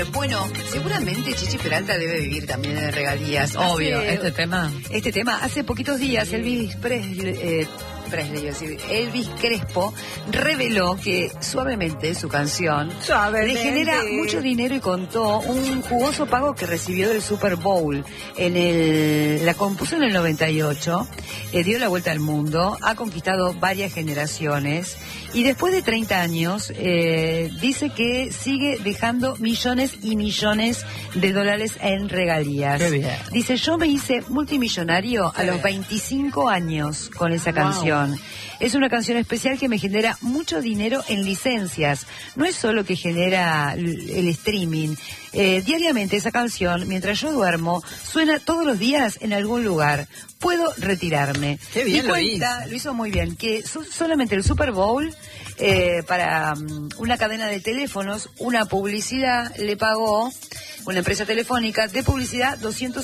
Bueno, seguramente Chichi Peralta debe vivir también de regalías. Obvio, Este tema, hace poquitos días Elvis Crespo reveló que Suavemente, su canción, le genera mucho dinero y contó un jugoso pago que recibió del Super Bowl. La compuso en el 98, dio la vuelta al mundo, ha conquistado varias generaciones y después de 30 años dice que sigue dejando millones y millones de dólares en regalías. Qué bien. Dice, yo me hice multimillonario a los 25 años con esa canción. Es una canción especial que me genera mucho dinero en licencias. No es solo que genera el streaming. Diariamente esa canción, mientras yo duermo, suena todos los días en algún lugar. Puedo retirarme. Qué bien lo hizo muy bien. Que solamente el Super Bowl, para una cadena de teléfonos, una publicidad le pagó, una empresa telefónica de publicidad,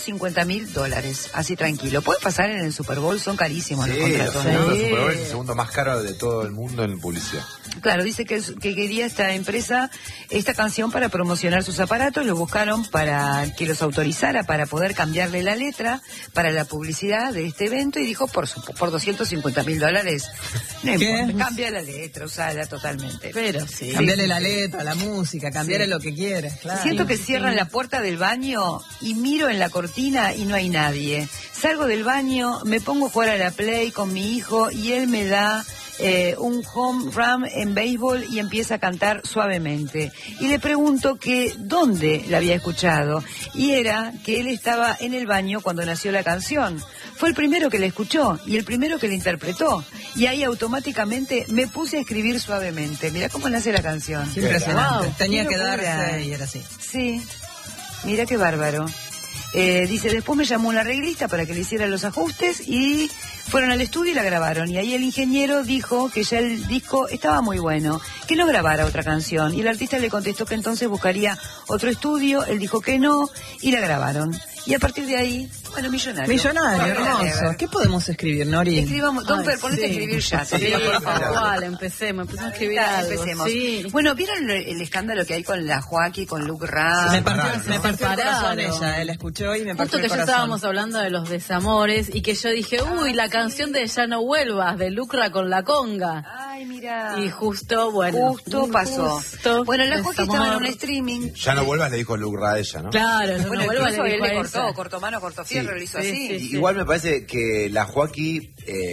$250,000. Así tranquilo. Puede pasar en el Super Bowl, son carísimos los contratos. El Super Bowl es el segundo más caro de todo el mundo en publicidad. Claro, dice que quería esta empresa esta canción para promocionar sus aparatos, lo buscaron para que los autorizara para poder cambiarle la letra para la publicidad de este evento y dijo por $250,000, no importa, cambia la letra, usala totalmente. Pero sí. Cambiarle la letra, la música, cambiarle lo que quieras, claro. Siento que cierran la puerta del baño y miro en la cortina y no hay nadie. Salgo del baño, me pongo a jugar a la Play con mi hijo y él me da un home run en béisbol y empieza a cantar Suavemente. Y le pregunto que dónde la había escuchado. Y era que él estaba en el baño cuando nació la canción. Fue el primero que la escuchó y el primero que la interpretó. Y ahí automáticamente me puse a escribir Suavemente. Mirá cómo nace la canción. Qué impresionante. Wow, tenía que locura. darse y era así. Sí, mira qué bárbaro. Dice, después me llamó un arreglista para que le hiciera los ajustes y fueron al estudio y la grabaron. Y ahí el ingeniero dijo que ya el disco estaba muy bueno, que no grabara otra canción. Y el artista le contestó que entonces buscaría otro estudio, él dijo que no y la grabaron. Y a partir de ahí, bueno, millonario. Millonario, hermoso. ¿Qué podemos escribir, Nori? Escribamos, ponete a escribir ya. Sí, por favor. Vale, empecemos a escribir algo. Empecemos. Sí. Bueno, ¿vieron el escándalo que hay con la Joaquín, con Luke Ram? Me partió el corazón ella, él escuchó y me partió Justo el que ya corazón. estábamos hablando de los desamores y que yo dije, uy, la canción de Ya no vuelvas, de Lucra con la conga. Ay, mira. Y justo pasó. Bueno, la Joaquín estaba en un streaming. Ya no vuelvas, le dijo Lucra a ella, ¿no? Claro, Bueno, no vuelvas, incluso le él dijo le a ella. cortó mano, cortó fierro, lo hizo así. Sí. Igual me parece que la Joaquín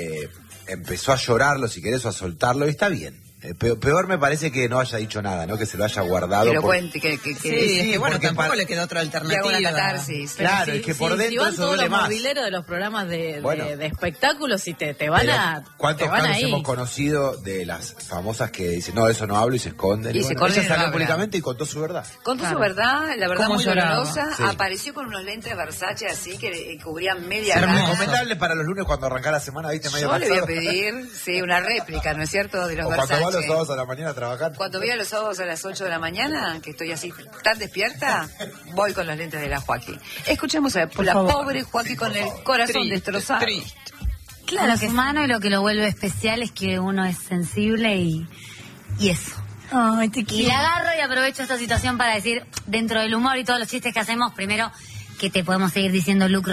empezó a llorarlo, si querés, o a soltarlo, y está bien. Peor me parece que no haya dicho nada, ¿no? Que se lo haya guardado. Que lo cuente, que Sí, es que bueno, tampoco le quedó otra que haga alternativa. una catarsis. Claro, es que por dentro si van eso todos duele los más. mobileros de los programas de Pero espectáculos y te van ¿cuántos te van casos ahí? hemos conocido de las famosas que dicen, no, eso no hablo y se esconden? Y se esconden ella y no salió hablan. públicamente y contó su verdad. Contó su verdad, la verdad ¿Cómo muy lloraba? dolorosa. Sí. Apareció con unos lentes Versace así que cubrían media Hermoso. cara. Recomendable para los lunes cuando arranca la semana, ¿viste? Medio Yo le voy a cansado. pedir, sí, una réplica, ¿no es cierto? De los O cuando va los Versace. sábados a la mañana a trabajar. Cuando voy a los sábados a las 8 de la mañana, que estoy así tan despierta, voy con los lentes de la Joaquín. Escuchemos a la favor. pobre Joaquín con el corazón destrozado. Claro, es humano y lo que lo vuelve especial es que uno es sensible y eso. Ay, te Y la agarro y aprovecho esta situación para decir, dentro del humor y todos los chistes que hacemos, primero, que te podemos seguir diciendo lucro